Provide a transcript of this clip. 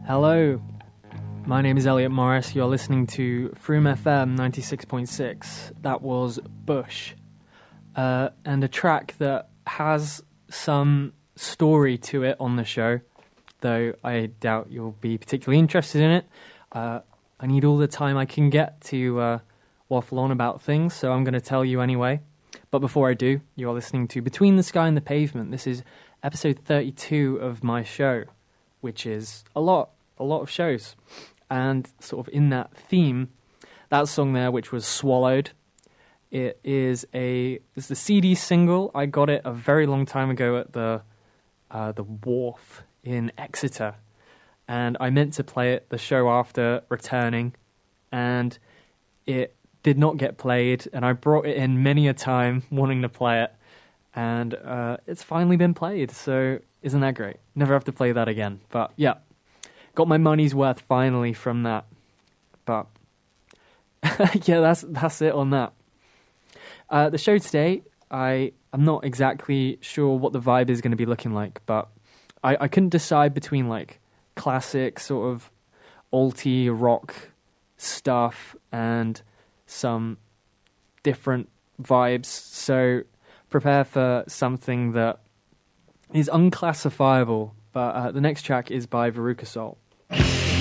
Hello, my name is Elliot Morris. You're listening to Froome FM 96.6. That was Bush, and a track that has some story to it on the show, though I doubt you'll be particularly interested in it. I need all the time I can get to waffle on about things, so I'm going to tell you anyway. But before I do, you are listening to Between the Sky and the Pavement. This is episode 32 of my show, which is a lot of shows. And sort of in that theme, that song there, which was Swallowed, it's the CD single. I got it a very long time ago at the Wharf in Exeter, and I meant to play it the show after returning, and it did not get played, and I brought it in many a time wanting to play it, and it's finally been played, so isn't that great? Never have to play that again. But yeah, got my money's worth finally from that. But yeah, that's it on that. The show today, I'm not exactly sure what the vibe is going to be looking like, but I couldn't decide between like classic sort of alty rock stuff and some different vibes. So prepare for something that is unclassifiable. But the next track is by Veruca Salt.